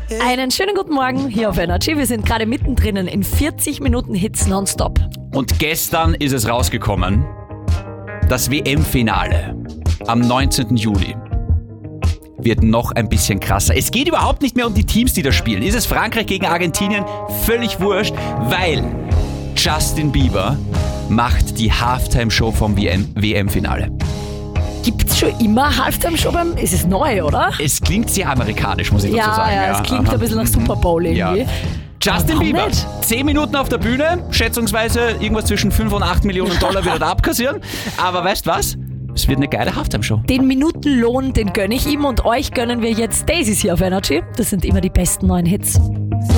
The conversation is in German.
Einen schönen guten Morgen hier auf Energy. Wir sind gerade mittendrin in 40 Minuten Hits nonstop. Und gestern ist es rausgekommen, das WM-Finale am 19. Juli wird noch ein bisschen krasser. Es geht überhaupt nicht mehr um die Teams, die da spielen. Ist es Frankreich gegen Argentinien? Völlig wurscht, weil Justin Bieber macht die Halftime-Show vom WM-Finale. Gibt's schon immer Halftime-Show beim... Ist es neu, oder? Es klingt sehr amerikanisch, muss ich dazu sagen. Ja, es klingt ein bisschen nach Super Bowl irgendwie. Ja. Justin Warum Bieber, nicht? 10 Minuten auf der Bühne, schätzungsweise irgendwas zwischen 5 und 8 Millionen Dollar wird er da abkassieren. Aber weißt was? Es wird eine geile Halftime-Show. Den Minutenlohn, den gönne ich ihm und euch gönnen wir jetzt Daisies hier auf Energy. Das sind immer die besten neuen Hits.